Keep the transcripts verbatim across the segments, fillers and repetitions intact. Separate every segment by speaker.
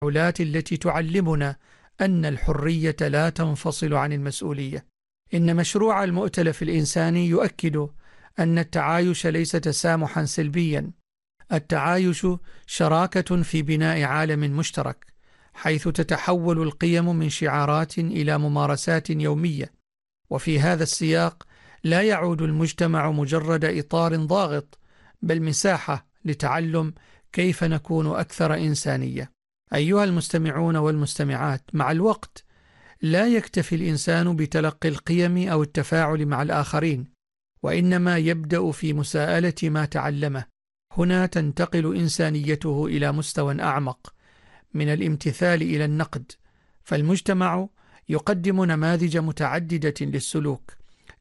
Speaker 1: التفاعلات التي تعلمنا أن الحرية لا تنفصل عن المسؤولية. إن مشروع المؤتلف الإنساني يؤكد أن التعايش ليس تسامحا سلبيا، التعايش شراكة في بناء عالم مشترك، حيث تتحول القيم من شعارات إلى ممارسات يومية. وفي هذا السياق لا يعود المجتمع مجرد إطار ضاغط، بل مساحة لتعلم كيف نكون أكثر إنسانية. أيها المستمعون والمستمعات، مع الوقت لا يكتفي الإنسان بتلقي القيم أو التفاعل مع الآخرين، وإنما يبدأ في مساءلة ما تعلمه. هنا تنتقل إنسانيته إلى مستوى أعمق، من الامتثال إلى النقد. فالمجتمع يقدم نماذج متعددة للسلوك،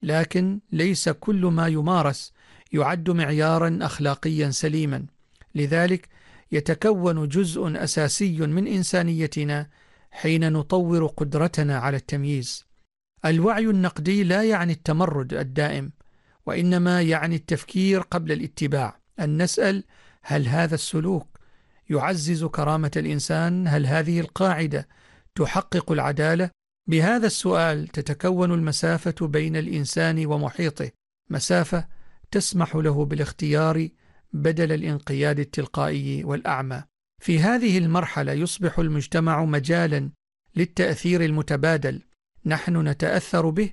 Speaker 1: لكن ليس كل ما يمارس يعد معيارا أخلاقيا سليما. لذلك يتكون جزء أساسي من إنسانيتنا حين نطور قدرتنا على التمييز. الوعي النقدي لا يعني التمرد الدائم، وإنما يعني التفكير قبل الاتباع. أن نسأل: هل هذا السلوك يعزز كرامة الإنسان؟ هل هذه القاعدة تحقق العدالة؟ بهذا السؤال تتكون المسافة بين الإنسان ومحيطه، مسافة تسمح له بالاختيار بدل الانقياد التلقائي والأعمى. في هذه المرحلة يصبح المجتمع مجالا للتأثير المتبادل. نحن نتأثر به،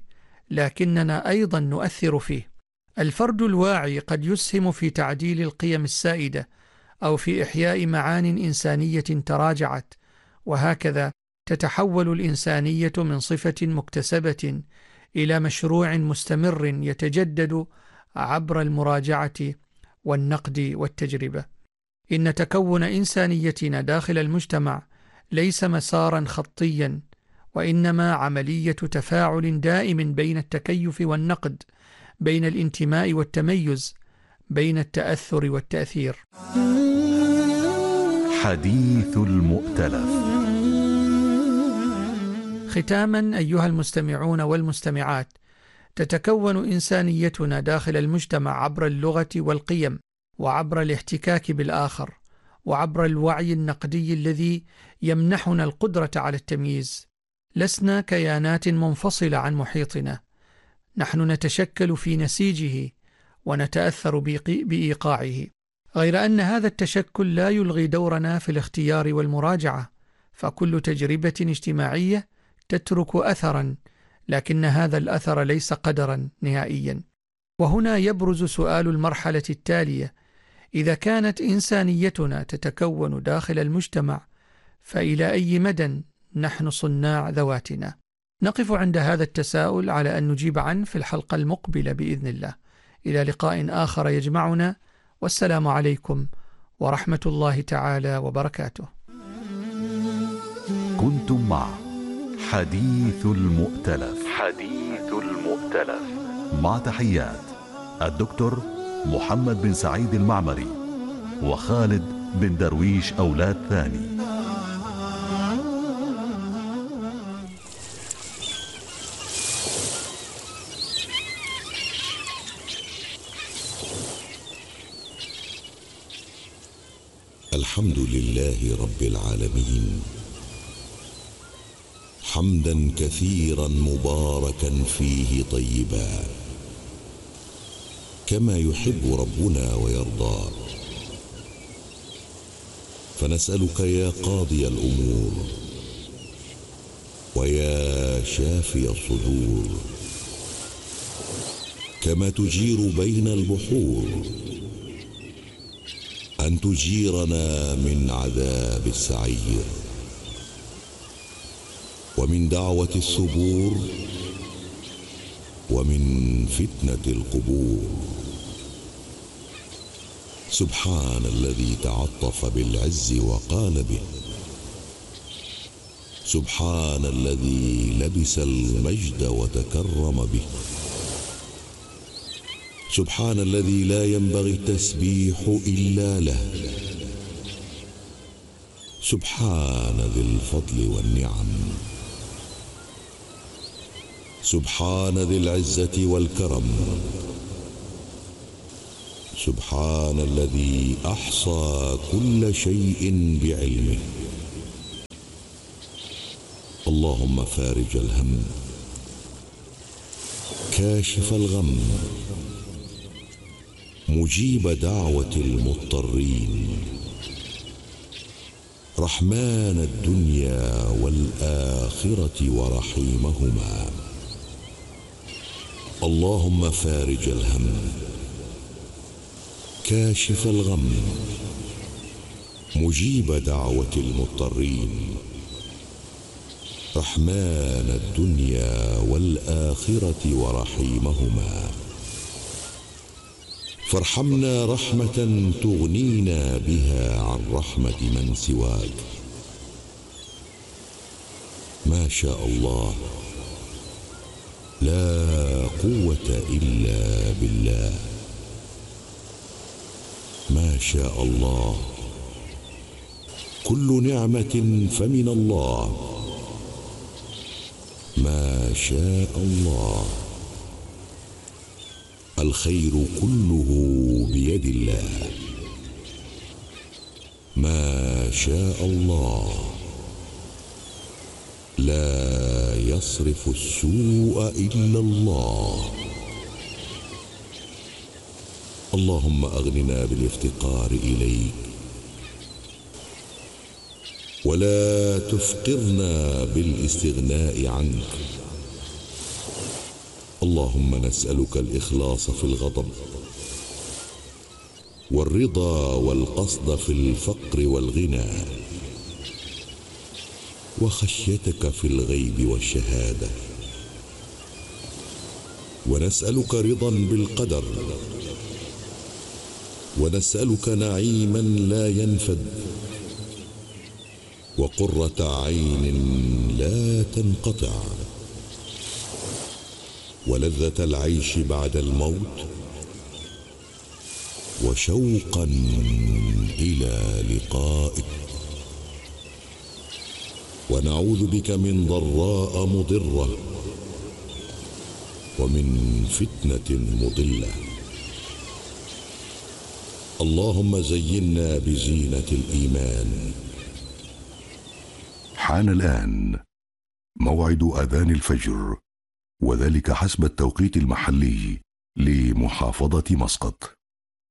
Speaker 1: لكننا أيضا نؤثر فيه. الفرد الواعي قد يسهم في تعديل القيم السائدة أو في إحياء معان إنسانية تراجعت، وهكذا تتحول الإنسانية من صفة مكتسبة إلى مشروع مستمر يتجدد عبر المراجعة والنقد والتجربة. إن تكون إنسانيتنا داخل المجتمع ليس مسارا خطيا، وإنما عملية تفاعل دائم بين التكيف والنقد، بين الانتماء والتميز، بين التأثر والتأثير.
Speaker 2: حديث المؤتلف.
Speaker 1: ختاما أيها المستمعون والمستمعات، تتكون إنسانيتنا داخل المجتمع عبر اللغة والقيم، وعبر الاحتكاك بالآخر، وعبر الوعي النقدي الذي يمنحنا القدرة على التمييز. لسنا كيانات منفصلة عن محيطنا، نحن نتشكل في نسيجه ونتأثر بإيقاعه، غير أن هذا التشكل لا يلغي دورنا في الاختيار والمراجعة. فكل تجربة اجتماعية تترك أثرا، لكن هذا الأثر ليس قدرا نهائيا. وهنا يبرز سؤال المرحلة التالية: إذا كانت إنسانيتنا تتكون داخل المجتمع، فإلى أي مدى نحن صناع ذواتنا؟ نقف عند هذا التساؤل على أن نجيب عنه في الحلقة المقبلة بإذن الله. إلى لقاء آخر يجمعنا، والسلام عليكم ورحمة الله تعالى وبركاته.
Speaker 2: كنتم مع حديث المؤتلف. حديث المؤتلف مع تحيات الدكتور محمد بن سعيد المعمري وخالد بن درويش أولاد ثاني.
Speaker 3: الحمد لله رب العالمين، حمدا كثيرا مباركا فيه طيبا، كما يحب ربنا ويرضى. فنسألك يا قاضي الأمور ويا شافي الصدور، كما تجير بين البحور، أن تجيرنا من عذاب السعير، ومن دعوة الثبور، ومن فتنة القبور. سبحان الذي تعطف بالعز وقال به، سبحان الذي لبس المجد وتكرم به، سبحان الذي لا ينبغي التسبيح إلا له، سبحان ذي الفضل والنعم، سبحان ذي العزة والكرم، سبحان الذي أحصى كل شيء بعلمه. اللهم فارج الهم، كاشف الغم، مجيب دعوة المضطرين، رحمن الدنيا والآخرة ورحيمهما. اللهم فارج الهم، كاشف الغم، مجيب دعوة المضطرين، رحمن الدنيا والآخرة ورحيمهما. فارحمنا رحمة تغنينا بها عن رحمة من سواك. ما شاء الله، لا قوة إلا بالله. ما شاء الله، كل نعمة فمن الله. ما شاء الله، الخير كله بيد الله. ما شاء الله، لا يصرف السوء إلا الله. اللهم أغننا بالافتقار إليك، ولا تفقرنا بالاستغناء عنك. اللهم نسألك الإخلاص في الغضب، والرضا والقصد في الفقر والغنى، وخشيتك في الغيب والشهادة. ونسألك رضا بالقدر، ونسألك نعيما لا ينفد، وقرة عين لا تنقطع، ولذة العيش بعد الموت، وشوقا إلى لقائك. ونعوذ بك من ضراء مضرة، ومن فتنة مضلة. اللهم زينا بزينة الإيمان.
Speaker 2: حان الآن موعد أذان الفجر، وذلك حسب التوقيت المحلي لمحافظة مسقط.